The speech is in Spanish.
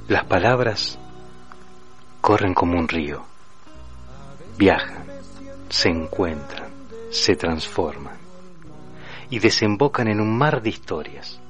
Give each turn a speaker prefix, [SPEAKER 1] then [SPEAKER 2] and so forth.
[SPEAKER 1] Las palabras corren como un río, viajan, se encuentran, se transforman y desembocan en un mar de historias.